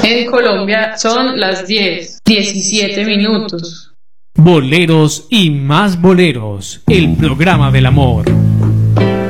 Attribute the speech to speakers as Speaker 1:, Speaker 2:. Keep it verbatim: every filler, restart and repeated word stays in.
Speaker 1: En Colombia son las diez, diecisiete minutos.
Speaker 2: Boleros y más boleros, el programa del amor.